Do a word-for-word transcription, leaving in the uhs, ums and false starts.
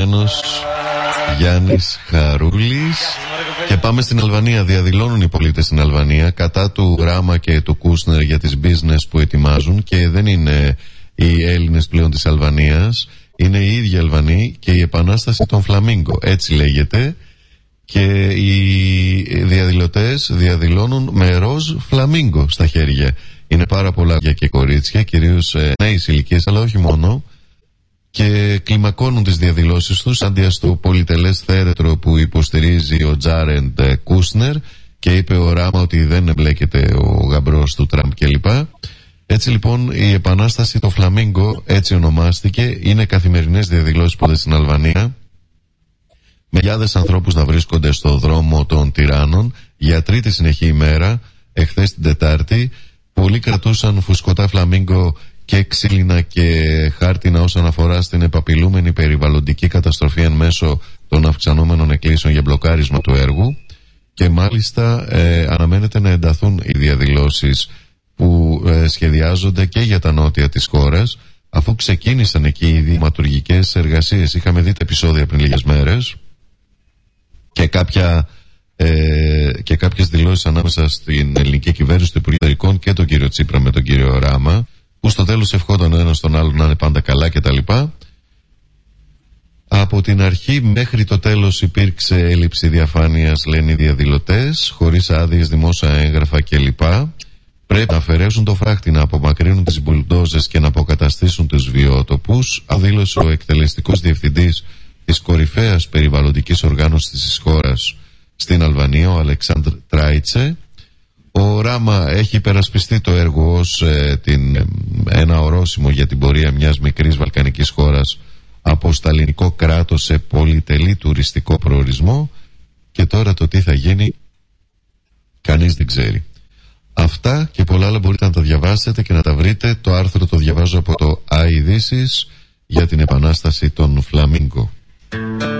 αγαπημένος Γιάννης Χαρούλης. Και πάμε στην Αλβανία. Διαδηλώνουν οι πολίτες στην Αλβανία κατά του Ράμα και του Κούσνερ για τις business που ετοιμάζουν. Και δεν είναι οι Έλληνες πλέον της Αλβανίας, είναι οι ίδιοι Αλβανοί και η επανάσταση των Φλαμίγκο, έτσι λέγεται. Και οι διαδηλωτές διαδηλώνουν με ροζ φλαμίγκο στα χέρια. Είναι πάρα πολλά για και κορίτσια, κυρίως ε, νέες ηλικίες, αλλά όχι μόνο. Και κλιμακώνουν τις διαδηλώσεις τους αντί στο πολυτελές θέρετρο που υποστηρίζει ο Τζάρεντ Κούσνερ και είπε ο Ράμα ότι δεν εμπλέκεται ο γαμπρός του Τραμπ κλπ. Έτσι λοιπόν η επανάσταση το Φλαμίγκο, έτσι ονομάστηκε, είναι καθημερινές διαδηλώσεις που στην Αλβανία, με χιλιάδες ανθρώπους να βρίσκονται στο δρόμο των τυράννων για τρίτη συνεχή ημέρα. Εχθές την Τετάρτη πολλοί κρατούσαν φουσκωτά φλαμίγκο και ξύλινα και χάρτινα όσον αφορά στην επαπειλούμενη περιβαλλοντική καταστροφή εν μέσω των αυξανόμενων εκκλήσεων για μπλοκάρισμα του έργου. Και μάλιστα ε, αναμένεται να ενταθούν οι διαδηλώσεις που ε, σχεδιάζονται και για τα νότια της χώρας, αφού ξεκίνησαν εκεί οι δηματουργικές εργασίες. Είχαμε δει τα επεισόδια πριν λίγες μέρες και, κάποια, ε, και κάποιες δηλώσεις ανάμεσα στην ελληνική κυβέρνηση, του Υπουργείου Εξωτερικών και τον κύριο Τσίπρα με τον κύριο Ράμα, που στο τέλος ευχόταν ο ένας τον άλλον να είναι πάντα καλά κτλ. Από την αρχή μέχρι το τέλος υπήρξε έλλειψη διαφάνειας, λένε οι διαδηλωτές, χωρίς άδειες, δημόσια έγγραφα κλπ. Πρέπει να αφαιρέσουν το φράχτη, να απομακρύνουν τις μπουλντόζες και να αποκαταστήσουν τους βιότοπους, δήλωσε ο εκτελεστικός διευθυντής της κορυφαίας περιβαλλοντικής οργάνωσης της χώρας στην Αλβανία, ο Αλεξάνδρ Τράιτσε. Ο Ράμα έχει υπερασπιστεί το έργο ως ε, την, ε, ένα ορόσημο για την πορεία μιας μικρής βαλκανικής χώρας από σταλινικό κράτος σε πολυτελή τουριστικό προορισμό, και τώρα το τι θα γίνει κανείς δεν ξέρει. Αυτά και πολλά άλλα μπορείτε να τα διαβάσετε και να τα βρείτε. Το άρθρο το διαβάζω από το iειδήσεις για την επανάσταση των Φλαμίγκο.